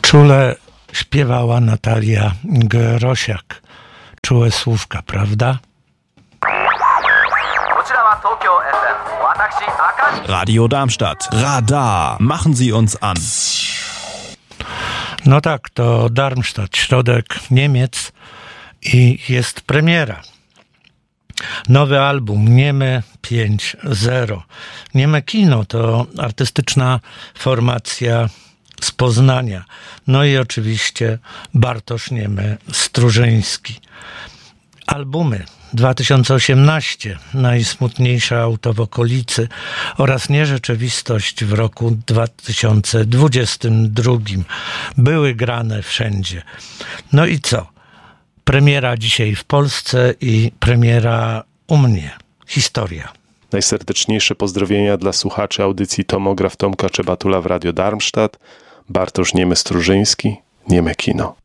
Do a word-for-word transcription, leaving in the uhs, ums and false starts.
Czule śpiewała Natalia Grosiak. Czułe słówka, prawda? Radio Darmstadt. Radar. Machen Sie uns an. No tak, to Darmstadt, środek Niemiec i jest premiera. Nowy album Nieme pięć zero. Nieme Kino to artystyczna formacja z Poznania. No i oczywiście Bartosz Niemy Strużyński. Albumy dwa tysiące osiemnaście, Najsmutniejsza auto w okolicy oraz Nierzeczywistość w roku dwa tysiące dwudziestym drugim były grane wszędzie. No i co? Premiera dzisiaj w Polsce i premiera u mnie. Historia. Najserdeczniejsze pozdrowienia dla słuchaczy audycji Tomograf Tomka Czebatula w Radio Darmstadt. Bartosz Niemy Strużyński, Nieme Kino.